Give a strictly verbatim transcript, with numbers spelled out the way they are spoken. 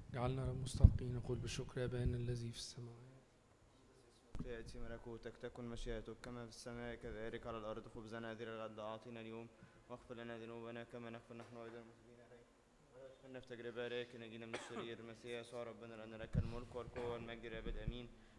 جعلنا رب مستحقين نقول بالشكر يا أبانا الذي في السماوات. يأتي ملكوتك، تكن مشيئتك كما في السماء كذلك على الأرض. خبزنا هذه الغد أعطنا اليوم، واغفر لنا ذنوبنا كما نغفر نحن أيضا المسلمين علينا، ولا تدخلنا في تجربة لكن نجينا من الشرير. المسيح يسوع ربنا، لأن لك الملك والقوة والمجد للأبد آمين.